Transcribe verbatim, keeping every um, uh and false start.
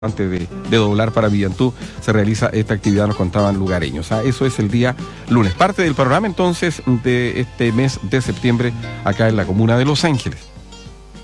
Antes de, de doblar para Villantú, se realiza esta actividad, nos contaban lugareños. ¿Ah? Eso es el día lunes. Parte del programa entonces de este mes de septiembre acá en la comuna de Los Ángeles.